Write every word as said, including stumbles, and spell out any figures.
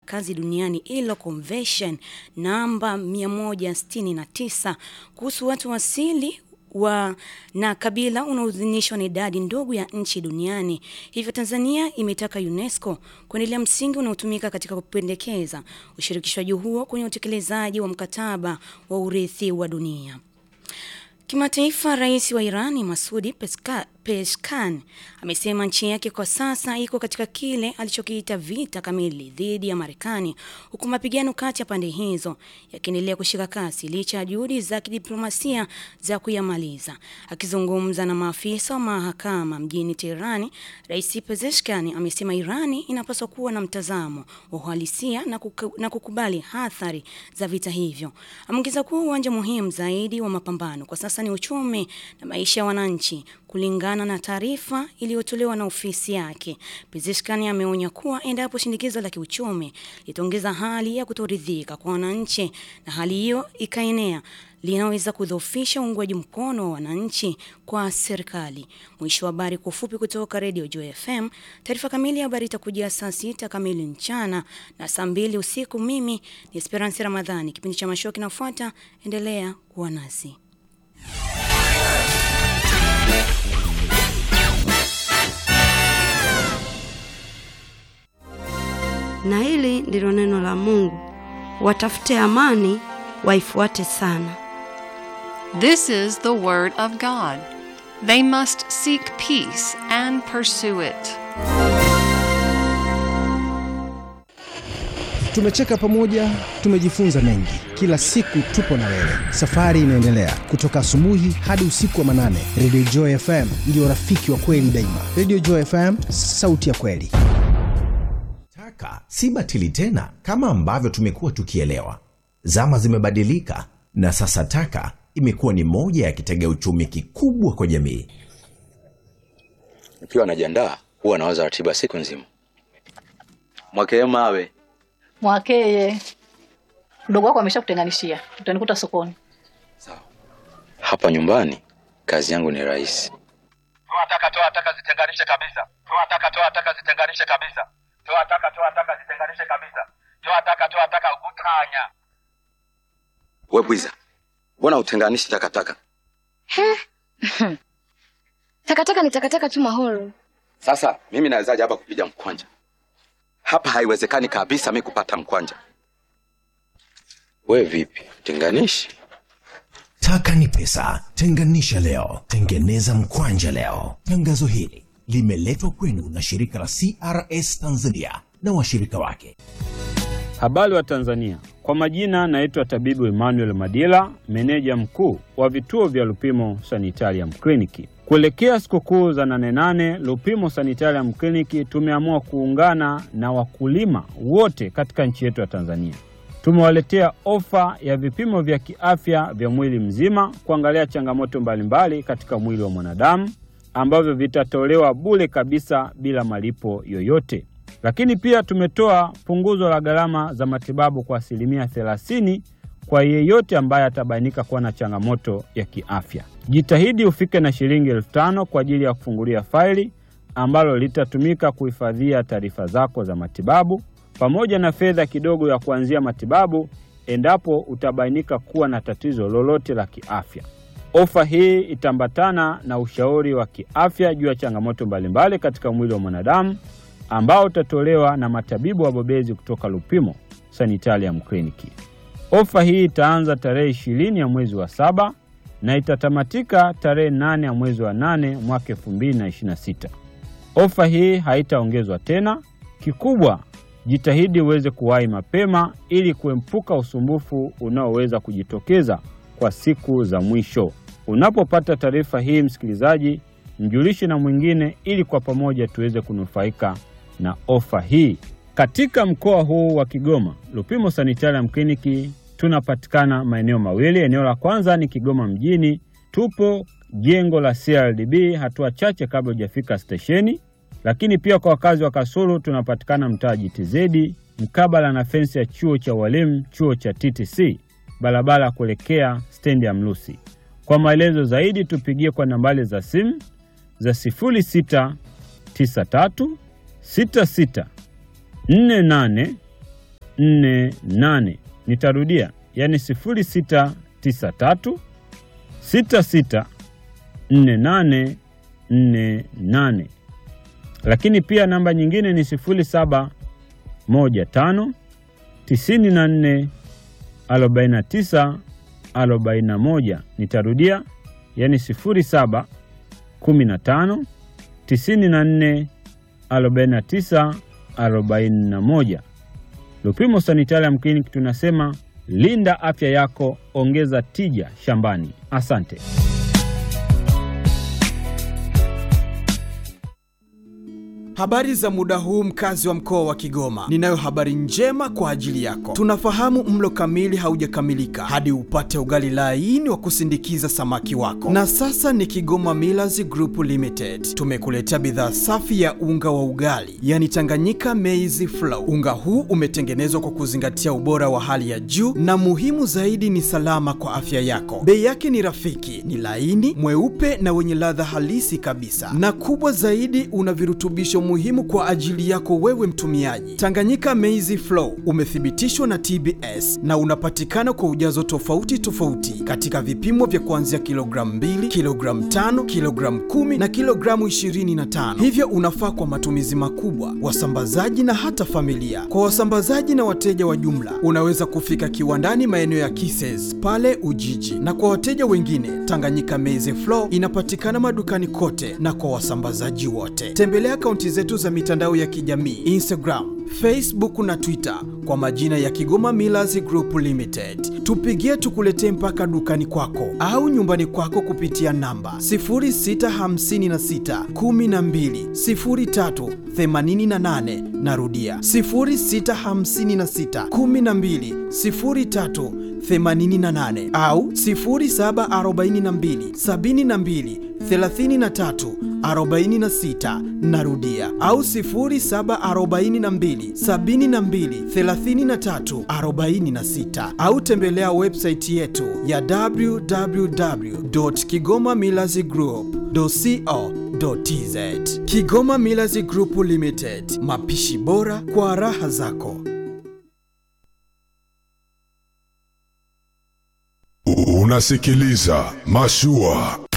Wafanyakazi Duniani I L O Convention namba mia moja sitini na tisa kuhusu watu asili wa na kabila unaoidhinishwa na idadi ndogo ya nchi duniani. Hivyo Tanzania imetaka UNESCO kuendelea msingi unaotumika katika kupendekeza ushirikishwaji huo kwenye utekelezaji wa mkataba wa urithi wa dunia. Kimataifa, Rais wa Irani Masoud Pezeshkian amesema nchi yake kwa sasa iko katika kile alichokiita vita kamili dhidi ya Marekani, huku mapigano kati ya pande hizo yakiendelea kushika kasi licha ya juhudi za kidiplomasia za kuyamaliza. Akizungumza na maafisa wa mahakama mjini Tehran, Rais Pezeshkian amesema Irani inapaswa kuwa na mtazamo wa uhalisia na, kuku, na kukubali athari za vita hivyo. Ameongeza kuwa uwanja muhimu zaidi wa mapambano kwa sasa ni uchumi na maisha ya wananchi, kulingana na taarifa iliyotolewa na ofisi yake. Pezeshkian ameonya kuwa endapo shinikizo la kiuchumi litaongeza hali ya kutoridhika kwa wananchi na hali hiyo ikaenea, linaweza kudhoofisha uungwaji mkono wa wananchi kwa serikali. Mwisho wa habari kwa ufupi kutoka Radio Joy F M. Taarifa kamili ya habari itakujia saa sita kamili mchana na saa mbili usiku. Mimi ni Esperance Ramadhani. Kipindi cha mashoki kinafuata, endelea kuwa nasi. Na hili ndilo neno la Mungu: watafute amani, waifuate sana. This is the word of God. They must seek peace and pursue it. Tumecheka pamoja, tumejifunza mengi. Kila siku tupo na wewe. Safari inaendelea kutoka asubuhi hadi usiku wa manane. Radio Joy F M ndio rafiki wa kweli daima. Radio Joy F M, sauti ya kweli. Taka si batili tena kama ambavyo tumekuwa tukielewa. Zama zimebadilika na sasa taka imekuwa ni moja ya kitega uchumi kikubwa kwa jamii. Nikiwa najiandaa huwa nawaza ratiba siku nzima. Mwakeye mawe. Mwakeye. Ndugu wako ameshakutenganishia. Utanikuta sokoni. Sawa. Hapa nyumbani kazi yangu ni rahisi. Toa taka, toa taka zitenganishe kabisa. Toa taka, toa taka zitenganishe kabisa. Toa taka, toa taka zitenganishe kabisa. Toa taka, toa taka ukutanya. Wewe Bwiza, mbona utenganishi takataka? He? Takataka ni takataka tu Mahoro. Sasa mimi nawezaje hapa kupiga mkwanja? Hapa haiwezekani kabisa mimi kupata mkwanja. Wewe vipi? Tenganishi? Taka ni pesa. Tenganisha leo, tengeneza mkwanja leo. Tangazo hili limeletwa kwenu na shirika la C R S Tanzania na washirika wake. Habari wa Tanzania. Kwa majina naitwa Tabibu Emmanuel Madila, meneja mkuu wa vituo vya Lupimo Sanitarium Clinic. Kuelekea sikukuu za nane nane, Lupimo Sanitarium Clinic tumeamua kuungana na wakulima wote katika nchi yetu ya Tanzania. Tumewaletea ofa ya vipimo vya kiafya vya mwili mzima kuangalia changamoto mbalimbali katika mwili wa mwanadamu, ambavyo vitatolewa bure kabisa bila malipo yoyote. Lakini pia tumetoa punguzo la gharama za matibabu kwa asilimia thelathini kwa yeyote ambaye atabainika kuwa na changamoto ya kiafya. Jitahidi ufike na shilingi elfu tano kwa ajili ya kufungulia faili ambalo litatumika kuhifadhia taarifa zako za matibabu, pamoja na fedha kidogo ya kuanzia matibabu endapo utabainika kuwa na tatizo lolote la kiafya. Ofa hii itambatana na ushauri wa kiafya juu ya changamoto mbalimbali katika mwili wa mwanadamu ambao utatolewa na matabibu wabobezi kutoka Lupimo Sanitarium Clinic. Ofa hii itaanza tarehe ishirini ya mwezi wa saba na itatamatika tarehe nane ya mwezi wa nane mwaka elfu mbili na ishirini na sita. Ofa hii haitaongezwa tena. Kikubwa, jitahidi uweze kuwahi mapema ili kuepuka usumbufu unaoweza kujitokeza kwa siku za mwisho. Unapopata taarifa hii, msikilizaji, mjulishe na mwingine ili kwa pamoja tuweze kunufaika na ofa hii. Katika mkoa huu wa Kigoma, Lupimo Sanitarium Clinic tunapatikana maeneo mawili. Eneo la kwanza ni Kigoma mjini, tupo jengo la C R D B hatua chache kabla hujafika stesheni. Lakini pia kwa wakazi wa Kasulu tunapatikana mtaa G T Z mkabala na fensi ya chuo cha walimu, chuo cha T T C, barabara kuelekea stendi ya Mlusi. Kwa maelezo zaidi tupigie kwa nambari za simu za sifuri sita tisa tatu sita sita nne nane nne nane. Nitarudia, yani sifuri sita tisa tatu sita sita nne nane nne nane. Lakini pia namba nyingine ni sifuri saba moja tano tisini na nne arobaini na tisa arobaini na moja. Nitarudia, yani sifuri saba kumi na tano tisini na nne arobaini na tisa arobaini na moja. Lupimo Sanitarium Clinic tunasema linda afya yako, ongeza tija shambani. Asante. Habari za muda huu, mkazi wa mkoa wa Kigoma. Ninayo habari njema kwa ajili yako. Tunafahamu mlo kamili haujakamilika hadi upate ugali laini wa kusindikiza samaki wako. Na sasa ni Kigoma Millers Group Limited tumekuletea bidhaa safi ya unga wa ugali, yani Tanganyika Maize Flour. Unga huu umetengenezwa kwa kuzingatia ubora wa hali ya juu na muhimu zaidi ni salama kwa afya yako. Bei yake ni rafiki, ni laini, mweupe na wenye ladha halisi kabisa. Na kubwa zaidi, una virutubisho muhimu kwa ajili yako wewe mtumiaji. Tanganyika Maize Flour umethibitishwa na T B S na unapatikana kwa ujazo tofauti tofauti katika vipimo vya kuanzia kilogramu mbili, kilogramu tano, kilogramu kumi na kilogramu ishirini na tano. Hivyo unafaa kwa matumizi makubwa, wasambazaji na hata familia. Kwa wasambazaji na wateja wa jumla, unaweza kufika kiwandani maeneo ya Kises pale Ujiji. Na kwa wateja wengine, Tanganyika Maize Flour inapatikana madukani kote na kwa wasambazaji wote. Tembelea akaunti zetu za mitandao ya kijamii Instagram, Facebook na Twitter kwa majina ya Kigoma Millers Group Limited. Tupigie tukuletee mpaka dukani kwako au nyumbani kwako kupitia namba sifuri sita hamsini na sita kumi na mbili sifuri tatu themanini na nane. Narudia sifuri sita hamsini na sita kumi na mbili sifuri tatu themanini na nane au sifuri saba arobaini na mbili sabini na mbili thelathini na tatu arobaini na sita. Narudia au sifuri saba arobaini na mbili sabini na mbili thelathini na tatu arobaini na sita au tembelea website yetu ya w w w dot kigoma millers group dot co dot t z. Kigoma Millers Group Limited, mapishi bora kwa raha zako. Unasikiliza Mashua.